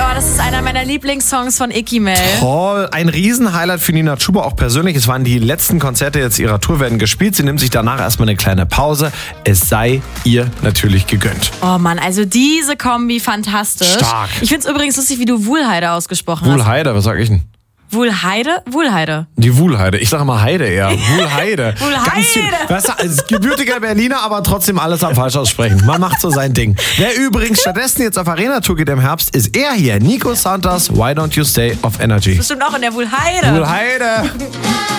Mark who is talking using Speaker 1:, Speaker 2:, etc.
Speaker 1: Ja, das ist einer meiner Lieblingssongs von Icky Mel.
Speaker 2: Toll, ein Riesenhighlight für Nina Chuba auch persönlich. Es waren die letzten Konzerte jetzt ihrer Tour, werden gespielt. Sie nimmt sich danach erstmal eine kleine Pause. Es sei ihr natürlich gegönnt.
Speaker 1: Oh Mann, also diese Kombi fantastisch.
Speaker 2: Stark.
Speaker 1: Ich find's übrigens lustig, wie du Wuhlheide ausgesprochen hast.
Speaker 2: Wuhlheide, was sag ich denn?
Speaker 1: Wuhlheide? Wuhlheide.
Speaker 2: Die Wuhlheide. Ich sage mal Heide eher. Wuhlheide.
Speaker 1: Wuhlheide.
Speaker 2: Ganz viel, weißt du, als gebürtiger Berliner, aber trotzdem alles am falsch aussprechen. Man macht so sein Ding. Wer übrigens stattdessen jetzt auf Arena-Tour geht im Herbst, ist er hier. Nico Santos, Why Don't You Stay auf Energy.
Speaker 1: Bestimmt auch in der Wuhlheide.
Speaker 2: Wuhlheide.